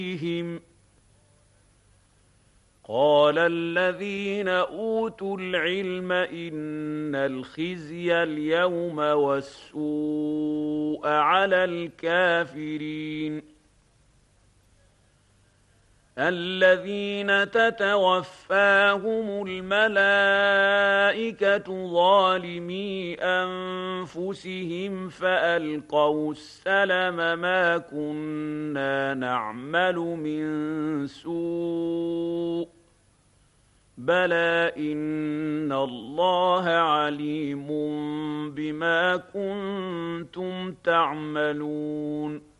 قال الذين أوتوا العلم إن الخزي اليوم والسوء على الكافرين الذين تتوفاهم الملائكة ظالمي أنفسهم فألقوا السلم ما كنا نعمل من سوء بلى إن الله عليم بما كنتم تعملون